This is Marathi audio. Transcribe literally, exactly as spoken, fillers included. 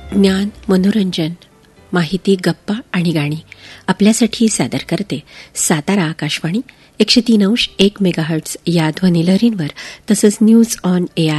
ज्ञान, मनोरंजन, माहिती, गप्पा आणि गाणी आपल्यासाठी सादर करते सातारा आकाशवाणी एकशे तीन अंश एक मेगाहर्ट्झ या ध्वनिलहरींवर तसंच न्यूज ऑन एआय